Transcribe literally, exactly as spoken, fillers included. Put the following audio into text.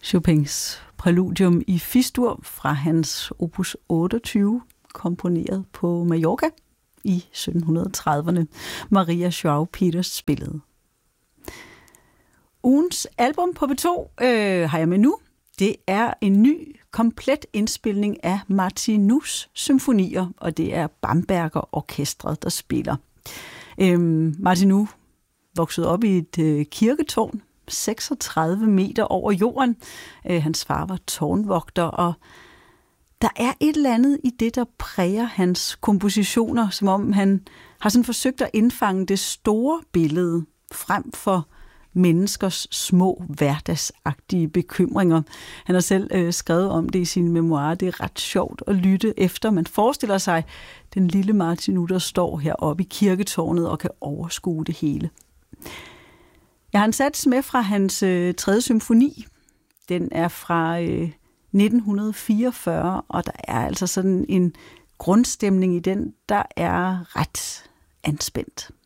Chopins præludium i Fis-dur fra hans opus otteogtyve, komponeret på Mallorca i sytten trediverne. Maria Joao Peters spillede. Ugens album på P to øh, har jeg med nu. Det er en ny, komplet indspilning af Martinus symfonier, og det er Bamberger Orkestret, der spiller. Øhm, Martinus voksede op i et øh, kirketårn, seksogtredive meter over jorden. Øh, hans far var tårnvogter, og der er et eller andet i det, der præger hans kompositioner, som om han har sådan forsøgt at indfange det store billede frem for menneskers små hverdagsagtige bekymringer. Han har selv øh, skrevet om det i sine memoirer. Det er ret sjovt at lytte efter. Man forestiller sig den lille Martinus, der står heroppe i kirketårnet og kan overskue det hele. Jeg har en sats med fra hans øh, tredje symfoni. Den er fra øh, nitten fireogfyrre, og der er altså sådan en grundstemning i den, der er ret anspændt.